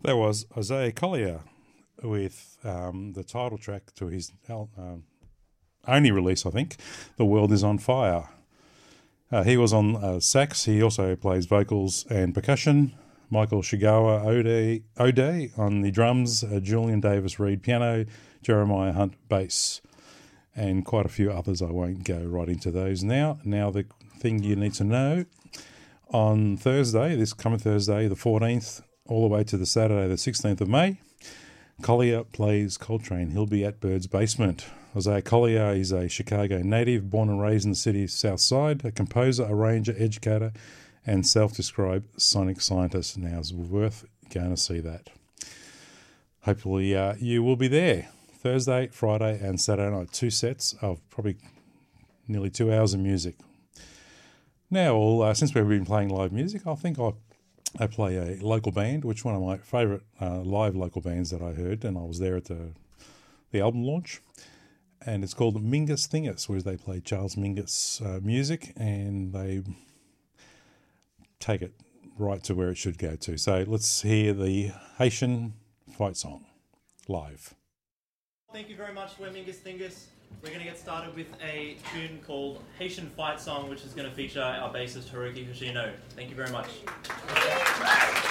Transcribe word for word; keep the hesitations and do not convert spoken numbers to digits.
That was Isaiah Collier with um, the title track to his uh, only release, I think, The World Is On Fire. Uh, he was on uh, sax. He also plays vocals and percussion. Michael Shigawa Ode, Ode on the drums, uh, Julian Davis Reed piano, Jeremiah Hunt bass, and quite a few others. I won't go right into those now. Now the thing you need to know, on Thursday, this coming Thursday, the fourteenth, all the way to the Saturday, the sixteenth of May, Collier plays Coltrane. He'll be at Bird's Basement. Isaiah Collier is a Chicago native, born and raised in the city's south side, a composer, arranger, educator, and self-described sonic scientist. Now it's worth going to see that. Hopefully uh, you will be there. Thursday, Friday and Saturday night. Two sets of probably nearly two hours of music. Now, well, uh, since we've been playing live music, I think I I play a local band, which one of my favourite uh, live local bands that I heard, and I was there at the the album launch. And it's called Mingus Thingus, where they play Charles Mingus uh, music, and they take it right to where it should go to. So let's hear the Haitian fight song live. Thank you very much, we're Mingus Thingus. We're going to get started with a tune called Haitian Fight Song, which is going to feature our bassist Haruki Hoshino. Thank you very much.